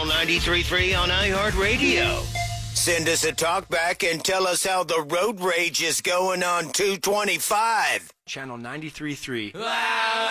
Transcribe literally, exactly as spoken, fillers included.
Channel ninety-three point three on iHeartRadio. Send us a talk back and tell us how the road rage is going on two twenty-five. Channel ninety-three point three. Wow.